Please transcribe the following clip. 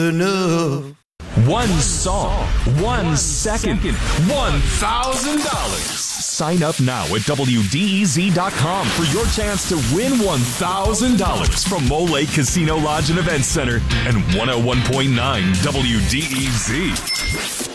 enough. One song, 1 second, $1,000. Sign up now at WDEZ.com for your chance to win $1,000 from Mole Lake Casino Lodge and Event Center and 101.9 WDEZ.